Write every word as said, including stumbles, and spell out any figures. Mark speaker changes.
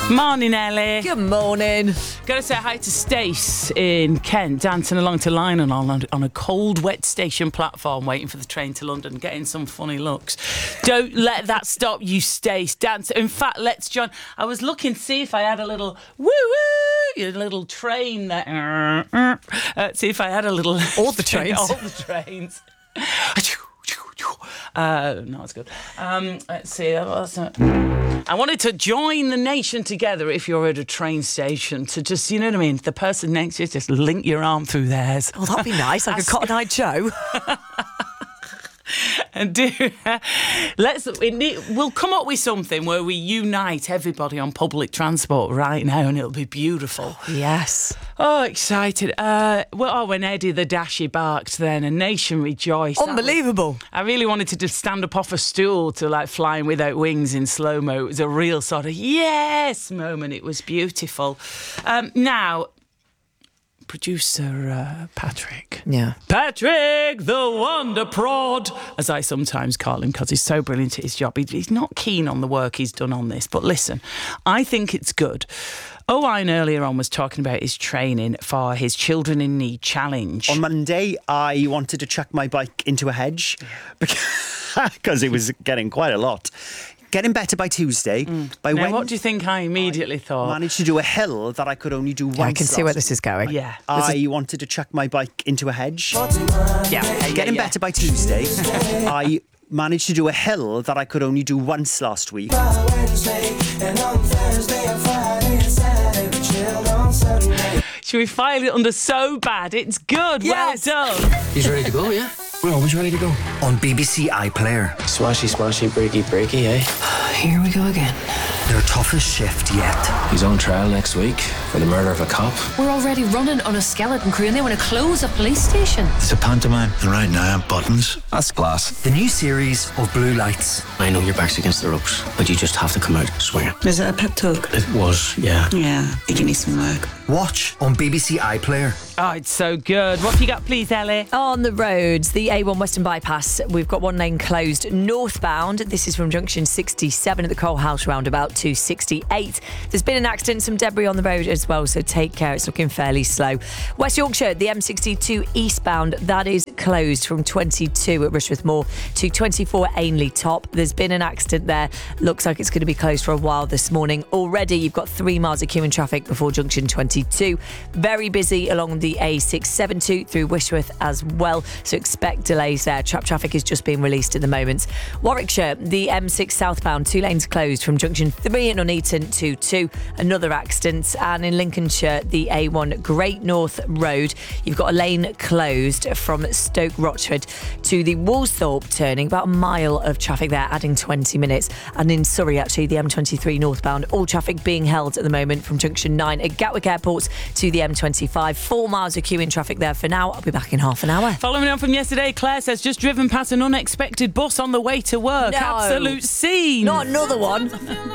Speaker 1: Morning, Ellie.
Speaker 2: Good morning.
Speaker 1: Gotta say hi to Stace in Kent, dancing along to Lionel on, on a cold, wet station platform, waiting for the train to London, getting some funny looks. Don't let that stop you, Stace. Dance. In fact, let's join. I was looking to see if I had a little woo-woo, a little train there. Uh, see if I had a little...
Speaker 2: All the trains.
Speaker 1: All the trains. Uh, no, it's good. Um, let's see. I wanted to join the nation together if you're at a train station to just, you know what I mean? The person next to you, just link your arm through theirs.
Speaker 2: Oh, that'd be nice, like a Cotton Eye Joe.
Speaker 1: And do let's we'll come up with something where we unite everybody on public transport right now, and it'll be beautiful.
Speaker 2: Yes.
Speaker 1: Oh, excited. Uh, well, oh, when Eddie the Dashy barked then, a nation rejoiced.
Speaker 2: Unbelievable.
Speaker 1: Was, I really wanted to just stand up off a stool to like Flying Without Wings in slow-mo. It was a real sort of yes moment. It was beautiful. Um, now, producer uh, Patrick.
Speaker 2: Yeah.
Speaker 1: Patrick, the Wonder Prod, as I sometimes call him, because he's so brilliant at his job. He, he's not keen on the work he's done on this, but listen, I think it's good. Owain earlier on was talking about his training for his Children in Need challenge.
Speaker 3: On Monday, I wanted to chuck my bike into a hedge because it was getting quite a lot. Getting better by Tuesday. Mm. By
Speaker 1: now,
Speaker 3: when
Speaker 1: what do you think I immediately
Speaker 3: I
Speaker 1: thought?
Speaker 3: managed to do a hill that I could only do once.
Speaker 2: Yeah, I can see where this is going.
Speaker 1: Yeah.
Speaker 3: I a... wanted to chuck my bike into a hedge.
Speaker 1: Yeah. yeah
Speaker 3: Getting
Speaker 1: yeah.
Speaker 3: better by Tuesday. I managed to do a hill that I could only do once last week.
Speaker 1: Should we file it under so bad? It's good.
Speaker 2: Yes.
Speaker 1: Well done.
Speaker 4: He's ready to go, yeah? We're always ready to go.
Speaker 5: On B B C iPlayer.
Speaker 4: Smashy, smashy, breaky, breaky, eh?
Speaker 5: Here we go again. Their toughest shift yet.
Speaker 4: He's on trial next week for the murder of a cop.
Speaker 6: We're already running on a skeleton crew and they want to close a police station.
Speaker 7: It's a pantomime, and right now I'm buttons.
Speaker 4: That's class.
Speaker 5: The new series of Blue Lights.
Speaker 4: I know your back's against the ropes, but you just have to come out swinging.
Speaker 8: Was it a pep talk?
Speaker 4: It was, yeah.
Speaker 8: Yeah, it gave me some work.
Speaker 5: Watch on B B C iPlayer.
Speaker 1: Oh, it's so good. What have you got, please, Ellie?
Speaker 2: On the roads, the A one Western Bypass, we've got one lane closed northbound. This is from junction sixty-seven at the Coal House roundabout to sixty-eight. There's been an accident, some debris on the road as well, so take care. It's looking fairly slow. West Yorkshire, the M sixty-two eastbound, that is closed from twenty-two at Rushworth Moor to twenty-four Ainley Top. There's been an accident there. Looks like it's going to be closed for a while this morning. Already, you've got three miles of queuing traffic before junction twenty-two. Very busy along the A six seventy-two through Wishworth as well, so expect delays there. Trap traffic is just being released at the moment. Warwickshire, the M six southbound, two lanes closed from junction three at Nuneaton to two. Another accident. And in Lincolnshire, the A one Great North Road, you've got a lane closed from Stoke Rochford to the Woolsthorpe turning, about a mile of traffic there, adding twenty minutes. And in Surrey, actually, the M twenty-three northbound, all traffic being held at the moment from junction nine at Gatwick Airport to the M twenty-five. Four miles of queuing traffic there for now. I'll be back in half an hour.
Speaker 1: Following on from yesterday, Claire says, just driven past an unexpected bus on the way to work.
Speaker 2: No.
Speaker 1: Absolute scene.
Speaker 2: Not another one.